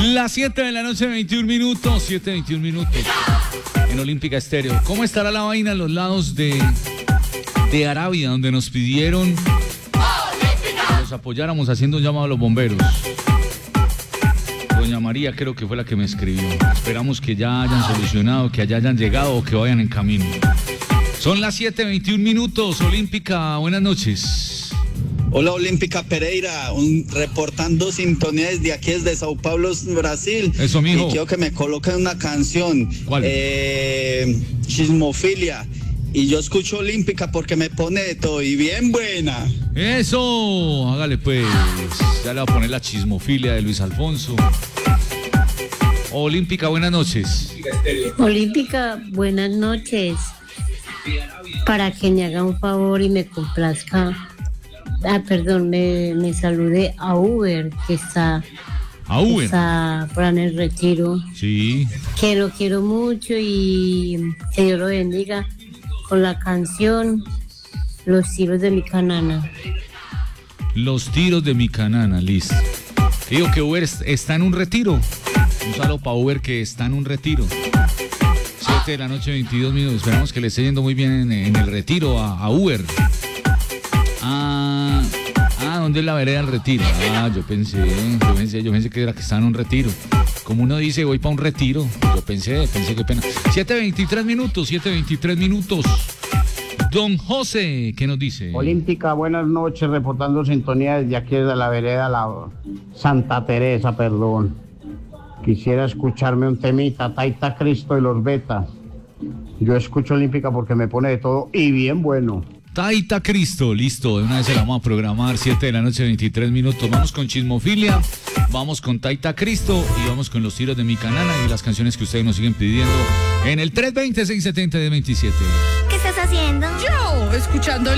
Las 7 de la noche, 21 minutos. 7:21 minutos. En Olímpica Estéreo. ¿Cómo estará la vaina en los lados de Arabia, donde nos pidieron que los apoyáramos haciendo un llamado a los bomberos? Doña María creo que fue la que me escribió. Esperamos que ya hayan solucionado, que allá hayan llegado o que vayan en camino. Son las 7:21 minutos. Olímpica, buenas noches. Hola Olímpica Pereira, reportando sintonía desde aquí, desde Sao Paulo, Brasil. Eso, mijo. Y quiero que me coloquen una canción. ¿Cuál? Chismofilia. Y yo escucho Olímpica porque me pone de todo y bien buena. Eso, hágale pues. Ya le voy a poner la chismofilia de Luis Alfonso. Olímpica, buenas noches. Olímpica, buenas noches. Para que me haga un favor y me complazca. Me salude a Uber, que está por en el retiro. Sí. Que lo quiero mucho y que Dios lo bendiga con la canción Los tiros de mi canana. Los tiros de mi canana, listo. Digo que Uber está en un retiro. Un saludo para Uber que está en un retiro. 7 de la noche, 22 minutos. Esperamos que le esté yendo muy bien en el retiro a Uber. ¿Dónde es la vereda del retiro? Yo pensé que era que estaba en un retiro. Como uno dice, voy para un retiro. Yo pensé, qué pena. 7:23 minutos. Don José, ¿qué nos dice? Olímpica, buenas noches, reportando sintonía desde aquí, desde la vereda Santa Teresa, perdón. Quisiera escucharme un temita, Taita Cristo y los Betas. Yo escucho Olímpica porque me pone de todo y bien bueno. Taita Cristo, listo, de una vez se la vamos a programar, 7 de la noche, 23 minutos. Vamos con Chismofilia, vamos con Taita Cristo y vamos con los tiros de mi canana y las canciones que ustedes nos siguen pidiendo en el 320-670-1027. ¿Qué estás haciendo? Yo, escuchando